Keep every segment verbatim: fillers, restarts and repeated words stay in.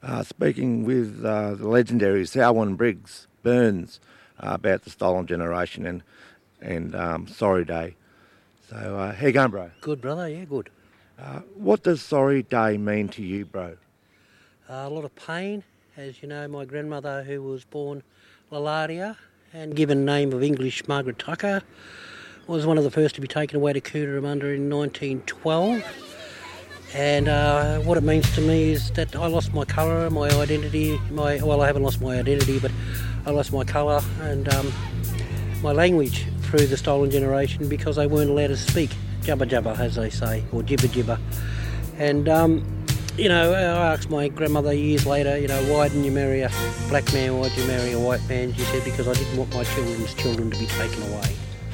Uh, speaking with uh, the legendary Selwyn Briggs Burns uh, about the Stolen Generation and and um, Sorry Day. So, uh, how you going, bro? Good, brother, yeah, good. Uh, what does Sorry Day mean to you, bro? Uh, a lot of pain. As you know, my grandmother, who was born Lalaria and given the name of English Margaret Tucker, was one of the first to be taken away to Coonaramunda in nineteen twelve. And uh, what it means to me is that I lost my colour, my identity, my well, I haven't lost my identity, but I lost my colour and um, my language through the Stolen Generation because they weren't allowed to speak jabba jabba, as they say, or jibber jibber. And, um, you know, I asked my grandmother years later, you know, why didn't you marry a black man, why did you marry a white man? She said, because I didn't want my children's children to be taken away.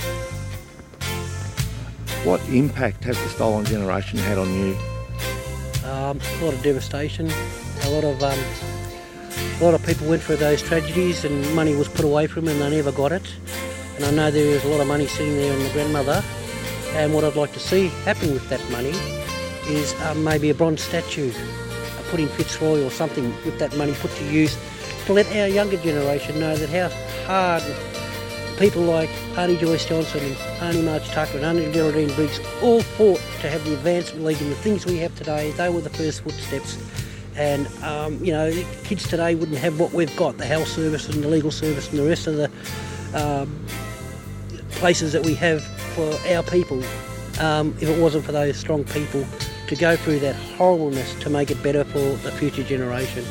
What impact has the Stolen Generation had on you? Um, a lot of devastation, a lot of um, a lot of people went through those tragedies and money was put away from them and they never got it. And I know there is a lot of money sitting there on the grandmother, and what I'd like to see happen with that money is um, maybe a bronze statue uh, put in Fitzroy or something with that money put to use to let our younger generation know that how hard people like Hardy Joyce Johnson and Arnie March Tucker and Arnie Geraldine Briggs all fought to have the Advancement League and the things we have today. They were the first footsteps. And, um, you know, kids today wouldn't have what we've got, the health service and the legal service and the rest of the um, places that we have for our people, um, if it wasn't for those strong people to go through that horribleness to make it better for the future generation.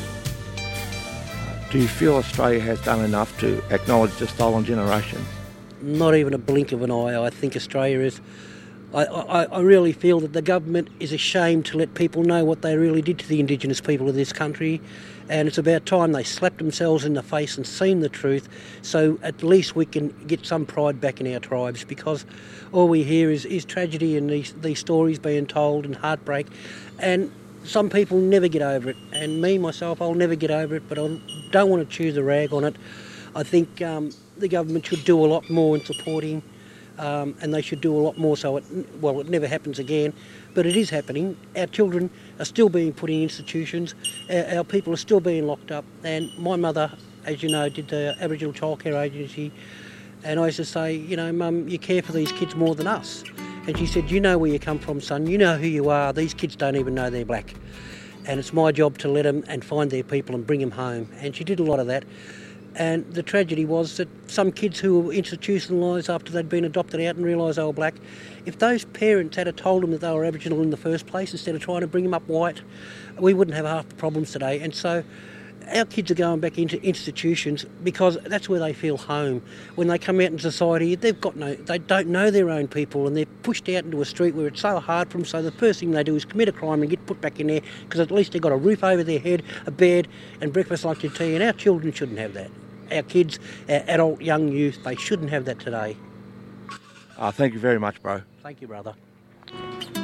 Do you feel Australia has done enough to acknowledge the Stolen Generation? Not even a blink of an eye. I think Australia is... I, I, I really feel that the government is ashamed to let people know what they really did to the Indigenous people of this country, and it's about time they slapped themselves in the face and seen the truth, so at least we can get some pride back in our tribes, because all we hear is, is tragedy and these, these stories being told and heartbreak, and some people never get over it, and me, myself, I'll never get over it, but I don't want to chew the rag on it. I think um, the government should do a lot more in supporting, um, and they should do a lot more so it, well, it never happens again, but it is happening. Our children are still being put in institutions, our, our people are still being locked up, and my mother, as you know, did the Aboriginal Childcare Agency, and I used to say, you know, Mum, you care for these kids more than us. And she said, you know where you come from, son, you know who you are, these kids don't even know they're black. And it's my job to let them and find their people and bring them home. And she did a lot of that. And the tragedy was that some kids who were institutionalised after they'd been adopted out and realised they were black, if those parents had told them that they were Aboriginal in the first place instead of trying to bring them up white, we wouldn't have half the problems today. And so our kids are going back into institutions because that's where they feel home. When they come out in society, they've got no, they don't know their own people, and they're pushed out into a street where it's so hard for them. So the first thing they do is commit a crime and get put back in there because at least they've got a roof over their head, a bed, and breakfast, lunch, and tea. And our children shouldn't have that. Our kids, our adult, young youth, they shouldn't have that today. Uh, thank you very much, bro. Thank you, brother.